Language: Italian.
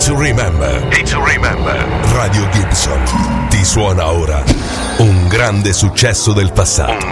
to remember. Radio Gibson ti suona ora un grande successo del passato.